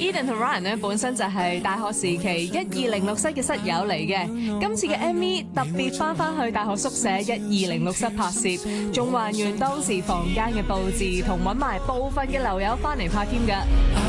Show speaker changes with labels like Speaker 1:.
Speaker 1: Eden 同 Ryan 咧本身就係大學時期1206室嘅室友嚟嘅，今次嘅 MV 特別翻去大學宿舍1206室拍攝，仲還原當時房間嘅佈置，同揾埋部分嘅樓友翻嚟拍添㗎。